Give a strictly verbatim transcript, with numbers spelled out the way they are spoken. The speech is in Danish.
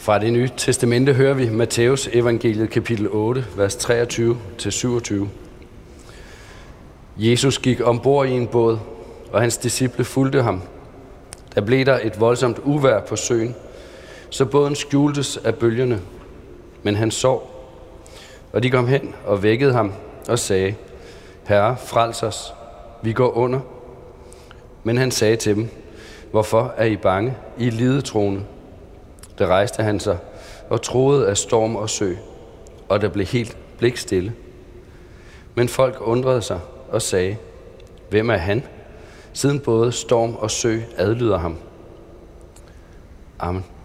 Fra Det Nye Testamente hører vi Matthæus evangeliet kapitel otte, vers treogtyve til syvogtyve. Jesus gik ombord i en båd, og hans disciple fulgte ham. Der blev der et voldsomt uvejr på søen, så båden skjultes af bølgerne, men han sov. Og de kom hen og vækkede ham og sagde, Herre, frels os, vi går under. Men han sagde til dem, hvorfor er I bange, I er lidetroende? Der rejste han sig og troede af storm og sø, og der blev helt blikstille. Men folk undrede sig og sagde, hvem er han, siden både storm og sø adlyder ham? Amen.